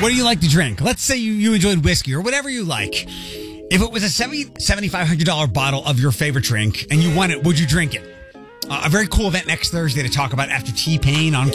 What do you like to drink? Let's say you enjoyed whiskey or whatever you like. If it was a $7,500 bottle of your favorite drink and you won it, would you drink it? A very cool event next Thursday to talk about after T-Pain on